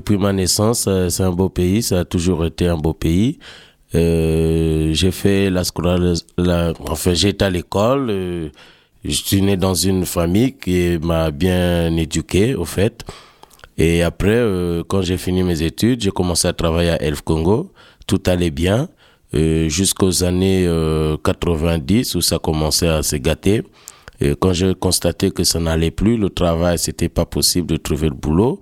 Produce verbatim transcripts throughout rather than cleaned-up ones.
depuis ma naissance, c'est un beau pays, ça a toujours été un beau pays. Euh, j'ai fait la scolarité, la, enfin j'étais à l'école, euh, je suis né dans une famille qui m'a bien éduqué au fait. Et après, euh, quand j'ai fini mes études, j'ai commencé à travailler à Elf Congo, tout allait bien, euh, jusqu'aux années euh, quatre-vingt-dix où ça commençait à se gâter. Et quand j'ai constaté que ça n'allait plus, le travail, c'était pas possible de trouver le boulot,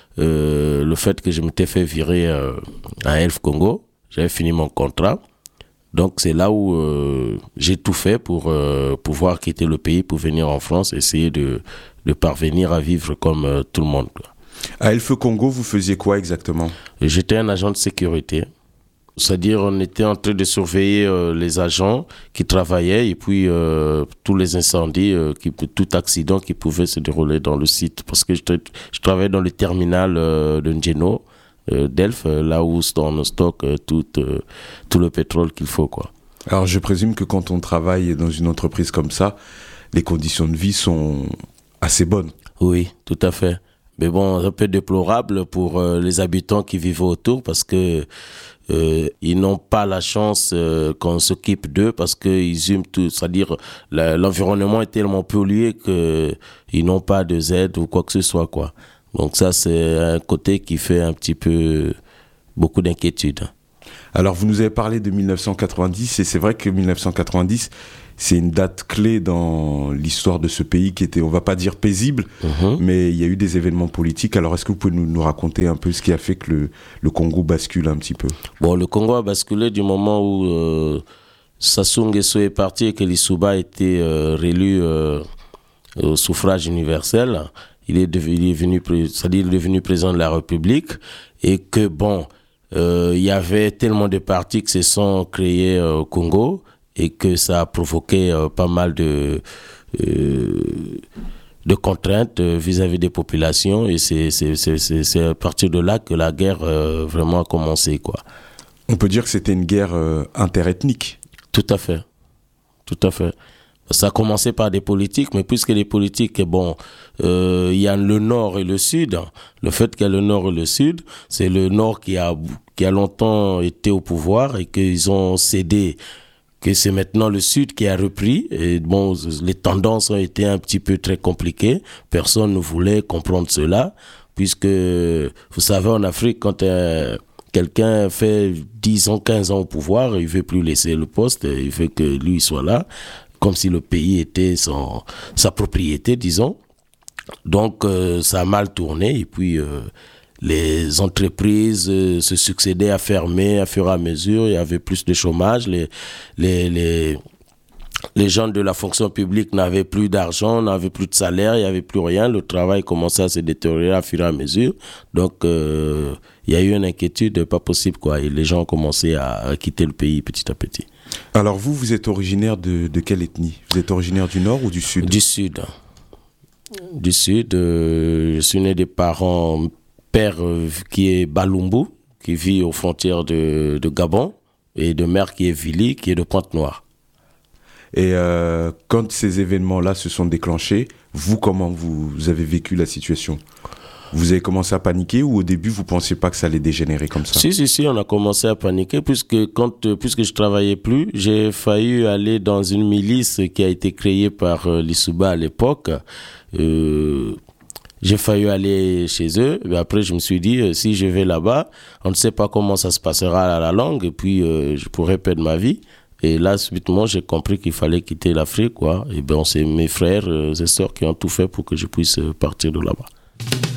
euh, le fait que je m'étais fait virer euh, à Elf Congo, j'avais fini mon contrat. Donc, c'est là où euh, j'ai tout fait pour euh, pouvoir quitter le pays, pour venir en France, essayer de, de parvenir à vivre comme euh, tout le monde, quoi. À Elf Congo, vous faisiez quoi exactement ? J'étais un agent de sécurité. C'est-à-dire, on était en train de surveiller euh, les agents qui travaillaient et puis euh, tous les incendies, euh, qui, tout accident qui pouvait se dérouler dans le site. Parce que je, je travaillais dans le terminal euh, de Njeno, Euh, d'Elf, euh, là où on stocke euh, tout, euh, tout le pétrole qu'il faut, quoi. Alors je présume que quand on travaille dans une entreprise comme ça, les conditions de vie sont assez bonnes. Oui, tout à fait. Mais bon, un peu déplorable pour euh, les habitants qui vivent autour parce que euh, ils n'ont pas la chance euh, qu'on s'occupe d'eux parce qu'ils hument tout. C'est-à-dire la, l'environnement est tellement pollué qu'ils n'ont pas de Z ou quoi que ce soit, quoi. Donc ça, c'est un côté qui fait un petit peu beaucoup d'inquiétude. Alors, vous nous avez parlé de dix-neuf cent quatre-vingt-dix, et c'est vrai que dix-neuf cent quatre-vingt-dix, c'est une date clé dans l'histoire de ce pays qui était, on va pas dire paisible, mmh. mais il y a eu des événements politiques. Alors, est-ce que vous pouvez nous, nous raconter un peu ce qui a fait que le, le Congo bascule un petit peu ? Bon, le Congo a basculé du moment où euh, Sassou Nguesso est parti et que Lissouba a été euh, réélu euh, au suffrage universel. Il est, devenu, il, est venu, c'est-à-dire il est devenu président de la République et que, bon, euh, il y avait tellement de partis qui se sont créés euh, au Congo et que ça a provoqué euh, pas mal de, euh, de contraintes euh, vis-à-vis des populations et c'est, c'est, c'est, c'est, c'est à partir de là que la guerre euh, vraiment a commencé, quoi. On peut dire que c'était une guerre euh, interethnique. Tout à fait, tout à fait. Ça a commencé par des politiques, mais puisque les politiques, bon, euh, il y a le Nord et le Sud. Le fait qu'il y a le Nord et le Sud, c'est le Nord qui a, qui a longtemps été au pouvoir et qu'ils ont cédé, que c'est maintenant le Sud qui a repris. Et bon, les tendances ont été un petit peu très compliquées. Personne ne voulait comprendre cela, puisque, vous savez, en Afrique, quand euh, quelqu'un fait dix ans, quinze ans au pouvoir, il ne veut plus laisser le poste, il veut que lui soit là, comme si le pays était son, sa propriété, disons. Donc, euh, ça a mal tourné. Et puis, euh, les entreprises euh, se succédaient à fermer à fur et à mesure. Il y avait plus de chômage. Les, les, les, les gens de la fonction publique n'avaient plus d'argent, n'avaient plus de salaire, il n'y avait plus rien. Le travail commençait à se détériorer à fur et à mesure. Donc, euh, il y a eu une inquiétude pas possible, quoi. Et les gens ont commencé à, à quitter le pays petit à petit. Alors vous, vous êtes originaire de, de quelle ethnie ? Vous êtes originaire du Nord ou du Sud ? Du Sud. Du Sud. Euh, je suis né des parents, père euh, qui est Balumbu, qui vit aux frontières de, de Gabon, et de mère qui est Vili, qui est de Pointe-Noire. Et euh, quand ces événements-là se sont déclenchés, vous, comment vous, vous avez vécu la situation ? Vous avez commencé à paniquer ou au début, vous ne pensiez pas que ça allait dégénérer comme ça ? Si, si, si, on a commencé à paniquer puisque, quand, puisque je ne travaillais plus, j'ai failli aller dans une milice qui a été créée par euh, Lissouba à l'époque. Euh, j'ai failli aller chez eux. Mais après, je me suis dit, euh, si je vais là-bas, on ne sait pas comment ça se passera à la longue et puis euh, je pourrais perdre ma vie. Et là, subitement, j'ai compris qu'il fallait quitter l'Afrique, quoi. Et bien, c'est mes frères euh, et sœurs qui ont tout fait pour que je puisse partir de là-bas.